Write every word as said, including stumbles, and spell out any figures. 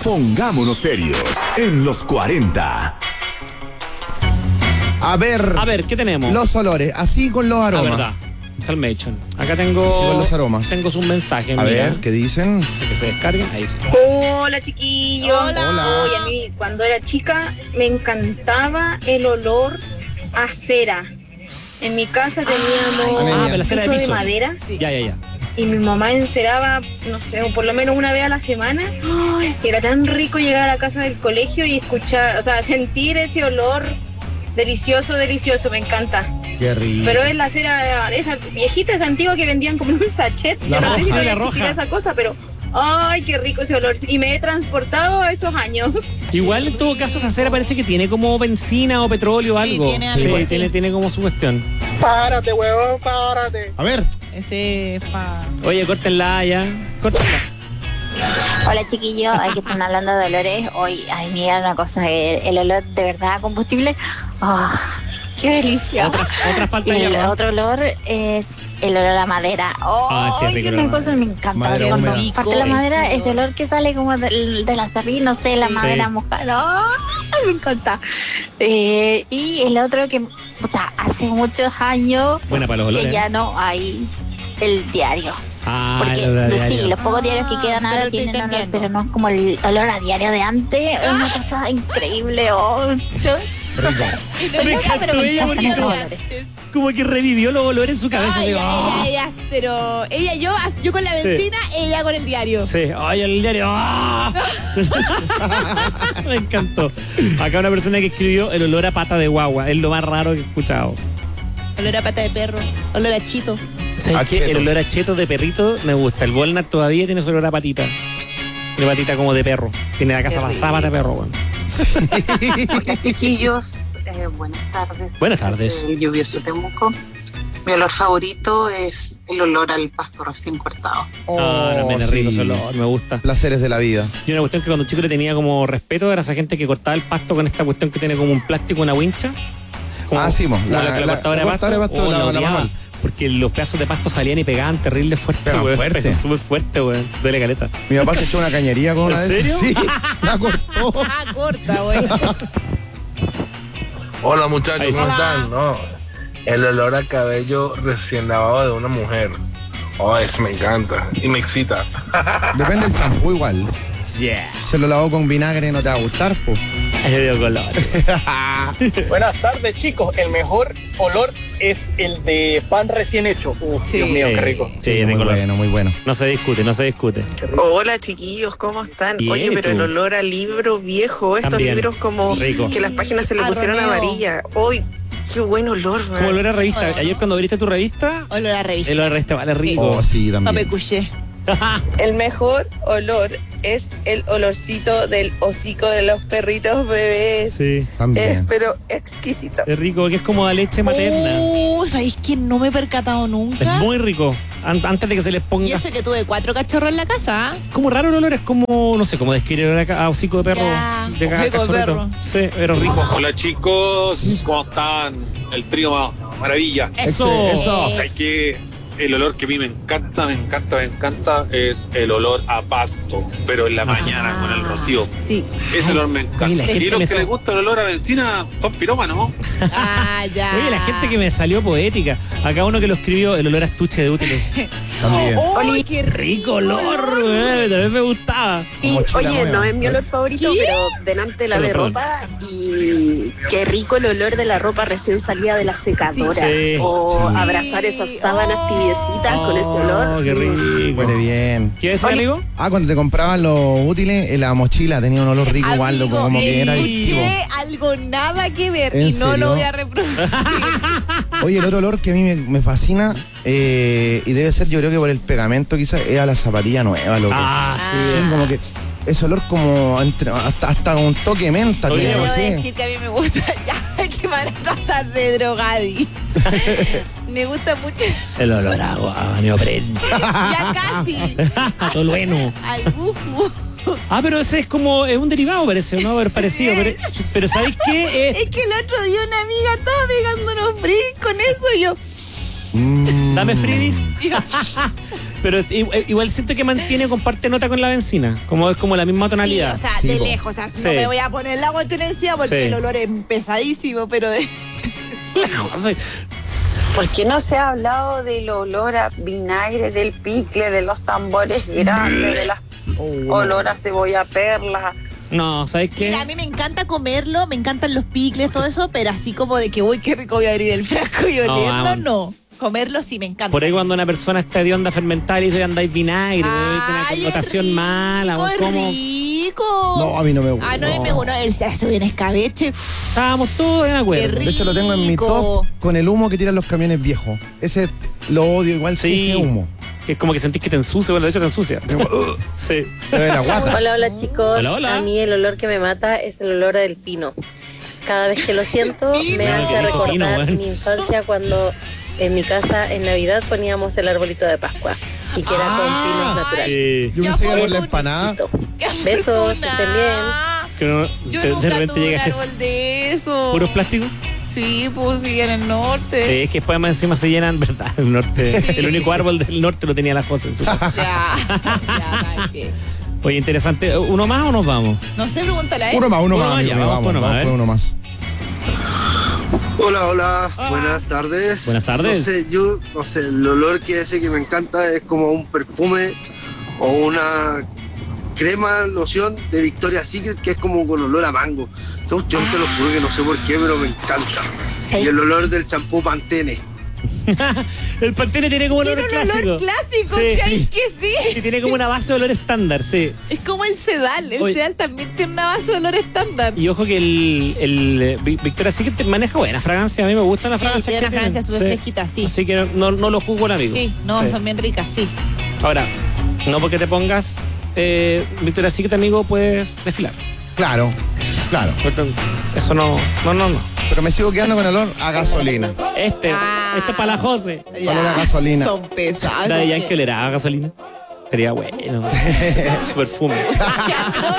Pongámonos serios en los cuarenta. A ver. A ver, ¿qué tenemos? Los olores, así con los aromas. La verdad. Calmation. Acá tengo. Así con los aromas. Tengo sus mensajes. A mira. ver, ¿qué dicen? Que se descarguen. Ahí sí. Hola, chiquillos. Hola. Hola. Oye, a mí cuando era chica me encantaba el olor a cera. En mi casa teníamos Ah, un la cera de piso de piso. madera Ya, ya, ya. y mi mamá enceraba, no sé, por lo menos una vez a la semana. Ay, era tan rico llegar a la casa del colegio y escuchar, o sea, sentir ese olor delicioso, delicioso, me encanta. Qué rico. Pero es la cera, esa viejita, esa antigua que vendían como en un sachet. La Yo no sé si roja, todavía la roja. existirá esa cosa, pero ay, qué rico ese olor. Y me he transportado a esos años. Igual en todo caso esa cera parece que tiene como benzina o petróleo o Sí, algo. tiene Sí, algo así. tiene, tiene como su cuestión. Párate, huevón, párate. A ver. Ese pa... Oye, córtenla ya. Córtenla. Hola chiquillos, aquí están hablando de olores. Hoy, ay, mira una cosa, el, el olor de verdad a combustible. Oh, ¡qué delicia! Otra, otra falta Y de el agua. otro olor es el olor a madera. ¡Oh! Ah, sí, es rico el una olor a cosa me encanta. Madera Cuando húmeda. parte la Rico madera, ese ese olor. olor que sale como de, de la sarrín, no sé, la Sí. madera mojada. ¡Oh! Me encanta. Eh, y el otro que, o sea, hace muchos años Buena para los olores. que ya no hay el diario. Ah, Porque el olor a sí, diario. los pocos diarios que quedan Ah, ahora pero te tienen olor, entiendo. pero no es como el olor a diario de antes. Es una cosa increíble. Oh, yo- no sé. Soy Me loca, pero encantó me ella encantan porque esos como, olores. como que revivió los olores en su cabeza. Ay, así, ya, ¡ah! ya, ya, pero ella, yo, yo con la benzina, ella con el diario. Sí, ay, el diario. ¡Ah! Me encantó. Acá una persona que escribió el olor a pata de guagua. Es lo más raro que he escuchado. Olor a pata de perro, olor a chito. ¿Sabes A qué? chetos. El olor a chetos de perrito me gusta. El Walnut todavía tiene su olor a patita. Tiene patita como de perro. Tiene la casa Qué pasada pata de perro, weón. Chiquillos, eh, buenas tardes. Buenas tardes. El lluvioso Temuco. Mi olor favorito es el olor al pasto recién cortado. Ah, también es rico sí. ese olor, me gusta. Placeres de la vida. Y una cuestión que cuando chico le tenía como respeto era esa gente que cortaba el pasto con esta cuestión que tiene como un plástico, una wincha. Como, Ah, sí, mo, como la- la, que la la- cortadora la de pasto. cortadora de pasto, Oh, la- la la odiaba, manual. porque los pedazos de pasto salían y pegaban terrible fuerte, Pegan weón. fuerte. Pegan súper fuerte, weón. Duele caleta. Mi papá se echó una cañería con una ¿En de esas. serio? Sí, la cortó. Ah, corta, güey. Hola Ahí muchachos, sí. ¿cómo están? No, el olor a cabello recién lavado de una mujer. Oh, eso me encanta y me excita. Depende del champú igual. Yeah. Se lo lavó con vinagre, no te va a gustar, pues. Ahí dio color. Buenas tardes, chicos. El mejor olor es el de pan recién hecho. Uf, Sí. Dios mío, qué rico. Sí, muy rico olor. bueno, muy bueno. No se discute, no se discute. Hola chiquillos, ¿cómo están? Bien, Oye, ¿y pero tú? el olor a libro viejo, estos También. libros como Rico. que las páginas se le A pusieron Romeo. amarilla. ¡Uy, qué buen olor! Como man. olor a revista. Hola. Ayer cuando abriste tu revista, Olor a revista. el olor a revista vale rico. Oh, sí, Pape también. couché. El mejor olor es el olorcito del hocico de los perritos bebés. Sí, También. Es pero exquisito. es rico, que es como la leche materna. Uh, ¿sabéis que no me he percatado Es nunca? muy rico. An- antes de que se les Y ponga. eso que tuve cuatro cachorros en la casa. ¿ah? Como raro el olor, es como, no sé, como describir el olor a, a hocico de perro. Ya, de ca- hocico de cachorrito. perro. Sí, pero rico. Hola chicos, ¿cómo están? El trío maravilla. Eso. Eso. O sea que el olor que a mí me encanta, me encanta, me encanta es el olor a pasto, pero en la mañana con el rocío. Sí. Ese Ay, olor me encanta. oye, la gente Y los me que sa- les gusta el olor a benzina son pirómanos. Ah, ya. Oye, la gente que me salió poética. Acá uno que lo escribió, el olor a estuche de útiles. También. Oh, oh, qué Rico olor, güey. También me gustaba. Y, Mochila oye, nueva. no es mi olor favorito, ¿Qué? pero delante lavé Perdón. ropa y qué rico el olor de la ropa recién salida de la secadora. Sí. O Sí. abrazar esas sábanas Oh. tibiecitas con ese olor. Oh, qué rico. Huele bien. ¿Qué decir, amigo? Ah, cuando te compraban los útiles, en la mochila tenía un olor rico igual, loco, Amigo, como que era adictivo. escuché algo nada que ver ¿En y no serio? lo voy a reproducir. Oye, el otro olor que a mí me, me fascina, eh, y debe ser yo creo que por el pegamento quizás, es a la zapatilla nueva, loco. Ah, Sí, como que ese olor como entre- hasta, hasta un toque de menta Oye, tiene, Debo algo así. decir que a mí me gusta, ya que van a tratar de drogadi. Me gusta mucho, el olor a agua, a neopren. ya casi, A tolueno. al bufu. Ah, pero ese es como, es un derivado, parece, ¿no? Haber parecido. Pero, pero ¿sabéis qué? Es- Es que el otro día una amiga estaba pegándonos brillos con eso y yo, Mm, Dame Fridis. Pero igual, igual siento que mantiene, comparte nota con la benzina. Como es como la misma tonalidad. Sí, o sea, Sí, de po. lejos. O sea, Sí. no me voy a poner la cuestión encima porque Sí. el olor es pesadísimo, pero de lejos. ¿Por qué no se ha hablado del olor a vinagre, del picle, de los tambores grandes, de las olor a cebolla perla? No, ¿sabes qué? Mira, a mí me encanta comerlo, me encantan los picles, todo eso, pero así como de que, uy, qué rico voy a abrir el frasco y No, olerlo, vamos. no. Comerlo sí me encanta. Por ahí cuando una persona está de onda fermental y eso andáis vinagre, una Ay, connotación es mala. rico, o es como... rico. No, a mí no me gusta. Ah, no, No. me gusta. El se bien escabeche. Estábamos todos de acuerdo. Qué De hecho, lo tengo en mi rico. top con el humo que tiran los camiones viejos. Ese lo odio igual que Sí. ese humo. Que es como que sentís que te ensucia, bueno, de hecho te ensucia. Sí. Te ve la guata. Hola, hola chicos. Hola, hola. A mí el olor que me mata es el olor del pino. Cada vez que lo siento me Pino. hace Qué rico recordar pino, weón. mi infancia cuando en mi casa en Navidad poníamos el arbolito de Pascua y que era con pinos naturales. Sí. Yo pensé que por la empanada. Besos, que estén bien. Que no- Yo te- de nunca repente tuve un llega árbol de eso. puros plásticos. Sí, pues sí, en el norte. Sí, es que después más encima se llenan, ¿verdad? El norte, Sí. el único árbol del norte lo tenía la José en su casa. Ya, ya, nada que- Oye, interesante. ¿Uno más o nos vamos? No sé, pregúntale a él. Uno más, uno Uno más, más, amigo ya, mío, vamos vamos, con uno más, vamos a con ver. uno más. Hola, hola, buenas tardes. Buenas tardes. No sé, yo, no sé, el olor que ese que me encanta es como un perfume o una crema, loción de Victoria's Secret que es como con olor a mango. Esa cuestión te lo juro que no sé por qué, pero me encanta. Y el olor del champú Pantene. El Pantene tiene como un olor Tiene un clásico. olor clásico, Sí, ¿sí? sí. que sí. Y tiene como una base de olor estándar, sí. Es como el sedal. El Oye. sedal también tiene una base de olor estándar. Y ojo que el, el eh, Vi- Victoria's Secret maneja buena fragancia. A mí me gustan las Sí, fragancias. tiene que una fragancia tienen. súper Sí. fresquita, sí. Así que no, no lo juzgo el amigo. Sí, no, Sí. son bien ricas, sí. Ahora, no porque te pongas eh, Victoria's Secret, amigo, puedes desfilar. Claro, claro. Eso no, no, no, no. Pero me sigo quedando con olor a gasolina. Este, Ah. este es para la José. Olor a gasolina. Son pesadas. La de Yankee olerá a gasolina. Sería bueno. Su perfume.